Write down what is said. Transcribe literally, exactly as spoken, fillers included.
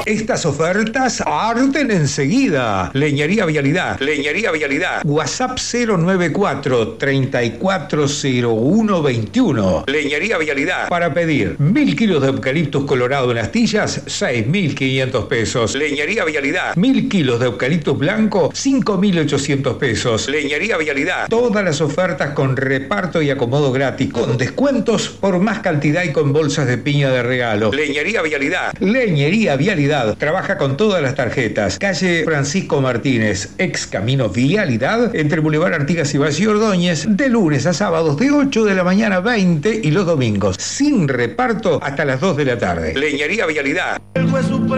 Estas ofertas arden enseguida. Leñería Vialidad. Leñería Vialidad. WhatsApp cero nueve cuatro, treinta y cuatro cero uno veintiuno. Leñería Vialidad. Para pedir mil kilos de eucaliptus colorado en astillas, seis mil quinientos pesos. Leñería Vialidad. Mil kilos de eucaliptus blanco, cinco mil ochocientos pesos. Leñería Vialidad. Todas las ofertas con reparto y acomodo gratis, con descuentos por más cantidad y con bolsas de piña de regalo. Leñería Vialidad. Leñería Vialidad. Trabaja con todas las tarjetas. Calle Francisco Martínez, ex Camino Vialidad, entre Boulevard Artigas y Valle Ordóñez, de lunes a sábados de ocho de la mañana a veinte y los domingos, sin reparto hasta las dos de la tarde. Leñería Vialidad.